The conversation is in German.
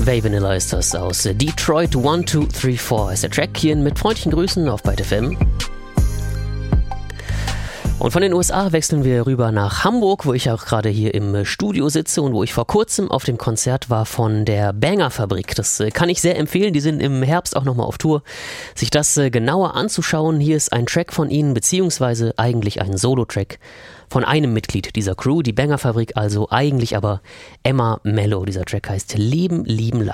Vanilla ist das aus Detroit 1234 ist der Track hier mit freundlichen Grüßen auf Byte FM. Und von den USA wechseln wir rüber nach Hamburg, wo ich auch gerade hier im Studio sitze und wo ich vor kurzem auf dem Konzert war von der Banger-Fabrik. Das kann ich sehr empfehlen, die sind im Herbst auch nochmal auf Tour. Sich das genauer anzuschauen, hier ist ein Track von ihnen, beziehungsweise eigentlich ein Solo-Track von einem Mitglied dieser Crew, die Banger-Fabrik, also eigentlich aber Emma Mello. Dieser Track heißt Leben, lieben, lassen.